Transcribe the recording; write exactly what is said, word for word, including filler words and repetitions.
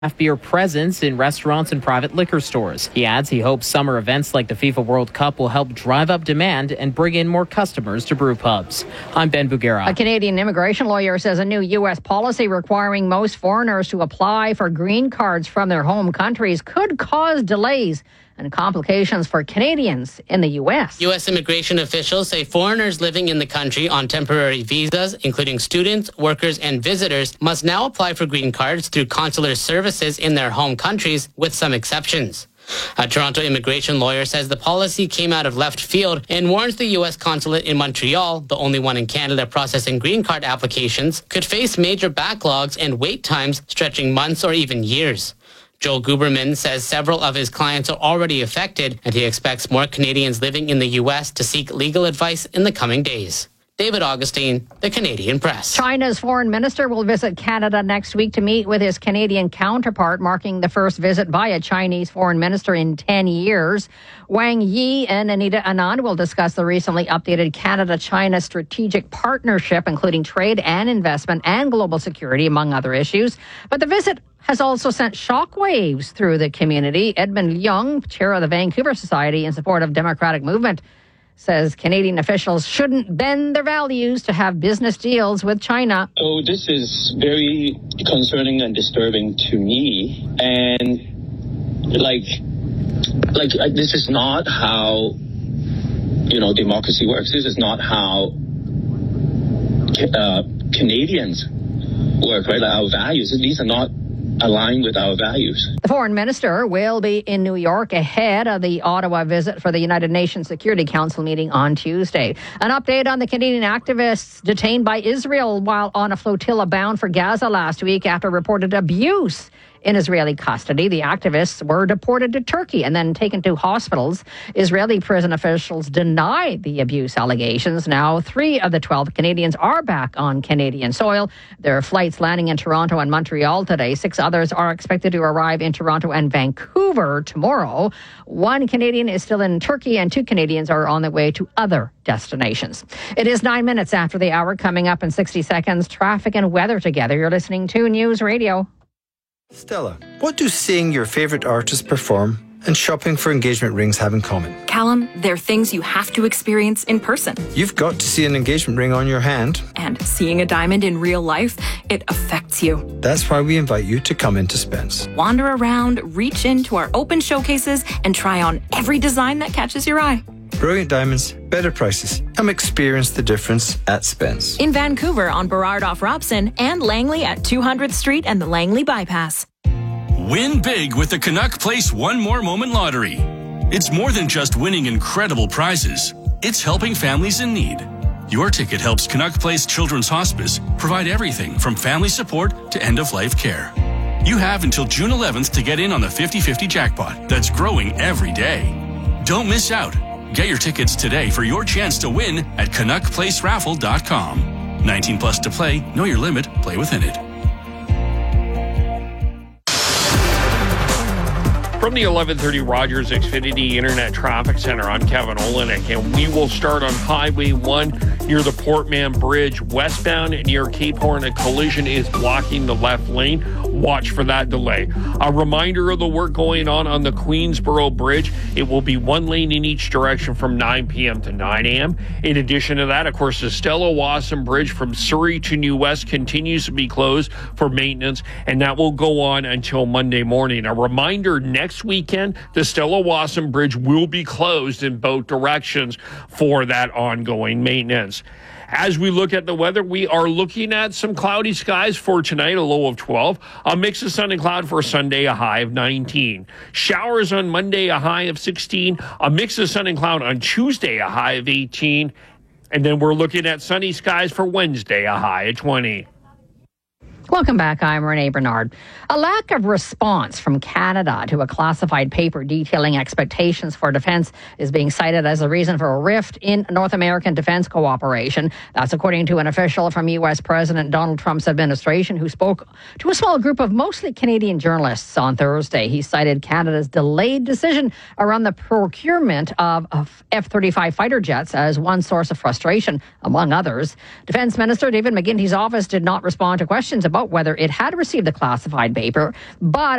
beer presence in restaurants and private liquor stores. He adds he hopes summer events like the FIFA World Cup will help drive up demand and bring in more customers to brew pubs. I'm Ben Bugera. A Canadian immigration lawyer says a new U S policy requiring most foreigners to apply for green cards from their home countries could cause delays and complications for Canadians in the U S. U S immigration officials say foreigners living in the country on temporary visas, including students, workers, and visitors, must now apply for green cards through consular services in their home countries, with some exceptions. A Toronto immigration lawyer says the policy came out of left field and warns the U S consulate in Montreal, the only one in Canada processing green card applications, could face major backlogs and wait times stretching months or even years. Joel Guberman says several of his clients are already affected, and he expects more Canadians living in the U S to seek legal advice in the coming days. David Augustine, The Canadian Press. China's foreign minister will visit Canada next week to meet with his Canadian counterpart, marking the first visit by a Chinese foreign minister in ten years. Wang Yi and Anita Anand will discuss the recently updated Canada-China strategic partnership, including trade and investment and global security, among other issues. But the visit has also sent shockwaves through the community. Edmund Young, chair of the Vancouver Society in support of Democratic Movement, says Canadian officials shouldn't bend their values to have business deals with China. Oh, this is very concerning and disturbing to me. And like, like, like this is not how, you know, democracy works. This is not how uh, Canadians work, right? Like our values. These are not aligned with our values. The foreign minister will be in New York ahead of the Ottawa visit for the United Nations Security Council meeting on Tuesday. An update on the Canadian activists detained by Israel while on a flotilla bound for Gaza last week after reported abuse in Israeli custody. The activists were deported to Turkey and then taken to hospitals. Israeli prison officials denied the abuse allegations. Now, three of the twelve Canadians are back on Canadian soil. There are flights landing in Toronto and Montreal today. Six others are expected to arrive in Toronto and Vancouver tomorrow. One Canadian is still in Turkey, and two Canadians are on their way to other destinations. It is nine minutes after the hour. Coming up in sixty seconds, traffic and weather together. You're listening to News Radio. Stella, what do seeing your favourite artist perform and shopping for engagement rings have in common? Callum, they're things you have to experience in person. You've got to see an engagement ring on your hand. And seeing a diamond in real life, it affects you. That's why we invite you to come into Spence. Wander around, reach into our open showcases, and try on every design that catches your eye. Brilliant diamonds, better prices. Come experience the difference at Spence. In Vancouver on Burrard off Robson and Langley at two hundredth Street and the Langley Bypass. Win big with the Canuck Place One More Moment Lottery. It's more than just winning incredible prizes. It's helping families in need. Your ticket helps Canuck Place Children's Hospice provide everything from family support to end-of-life care. You have until June eleventh to get in on the fifty-fifty jackpot that's growing every day. Don't miss out. Get your tickets today for your chance to win at canuck place raffle dot com. nineteen plus to play. Know your limit. Play within it. From the eleven thirty Rogers Xfinity Internet Traffic Center, I'm Kevin Olenek, and we will start on Highway one near the Portman Bridge. Westbound near Cape Horn, a collision is blocking the left lane. Watch for that delay. A reminder of the work going on on the Queensboro Bridge. It will be one lane in each direction from nine p.m. to nine a.m. In addition to that, of course, the Stella Wasson Bridge from Surrey to New West continues to be closed for maintenance, and that will go on until Monday morning. A reminder, next Next weekend, the Stella Wasson Bridge will be closed in both directions for that ongoing maintenance. As we look at the weather, we are looking at some cloudy skies for tonight, a low of twelve. A mix of sun and cloud for Sunday, a high of nineteen. Showers on Monday, a high of sixteen. A mix of sun and cloud on Tuesday, a high of eighteen. And then we're looking at sunny skies for Wednesday, a high of twenty. Welcome back. I'm Renee Bernard. A lack of response from Canada to a classified paper detailing expectations for defense is being cited as a reason for a rift in North American defense cooperation. That's according to an official from U S President Donald Trump's administration who spoke to a small group of mostly Canadian journalists on Thursday. He cited Canada's delayed decision around the procurement of F thirty-five fighter jets as one source of frustration, among others. Defense Minister David McGuinty's office did not respond to questions about whether it had received the classified paper, but